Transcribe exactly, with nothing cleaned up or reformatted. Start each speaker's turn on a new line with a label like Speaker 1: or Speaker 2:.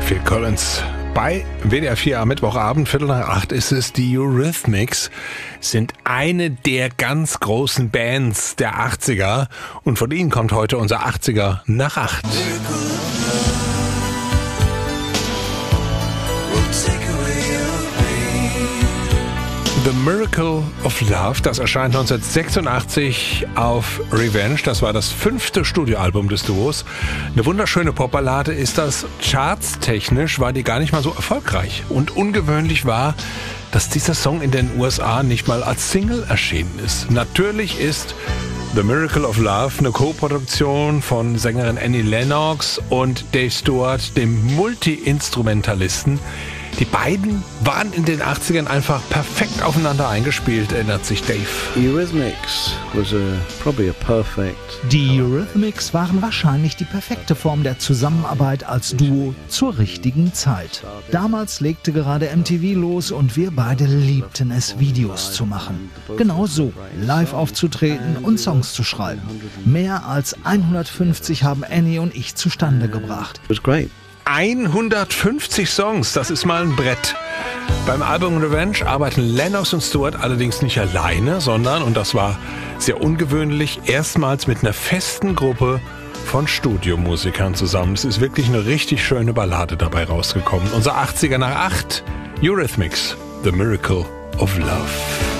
Speaker 1: Phil Collins. Bei W D R vier am Mittwochabend, Viertel nach acht, ist es die Eurythmics, sind eine der ganz großen Bands der achtziger und von ihnen kommt heute unser achtziger nach acht. The Miracle of Love, das erscheint neunzehnhundertsechsundachtzig auf Revenge. Das war das fünfte Studioalbum des Duos. Eine wunderschöne Popballade ist das. Chartstechnisch war die gar nicht mal so erfolgreich. Und ungewöhnlich war, dass dieser Song in den U S A nicht mal als Single erschienen ist. Natürlich ist The Miracle of Love eine Co-Produktion von Sängerin Annie Lennox und Dave Stewart, dem Multi-Instrumentalisten. Die beiden waren in den achtzigern einfach perfekt aufeinander eingespielt, erinnert sich Dave.
Speaker 2: Eurythmics was a, probably a perfect...
Speaker 3: Die Eurythmics waren wahrscheinlich die perfekte Form der Zusammenarbeit als Duo zur richtigen Zeit. Damals legte gerade M T V los und wir beide liebten es, Videos zu machen. Genau so, live aufzutreten und Songs zu schreiben. Mehr als hundertfünfzig haben Annie und ich zustande gebracht.
Speaker 2: It was great.
Speaker 1: hundertfünfzig Songs, das ist mal ein Brett. Beim Album Revenge arbeiten Lennox und Stewart allerdings nicht alleine, sondern, und das war sehr ungewöhnlich, erstmals mit einer festen Gruppe von Studiomusikern zusammen. Es ist wirklich eine richtig schöne Ballade dabei rausgekommen. Unser achtziger nach acht, Eurythmics, The Miracle of Love.